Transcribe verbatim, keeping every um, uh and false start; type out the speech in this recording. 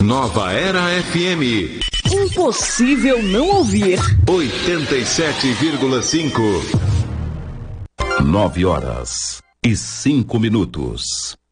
Nova Era F M. Impossível não ouvir. oitenta e sete vírgula cinco. Nove horas e cinco minutos.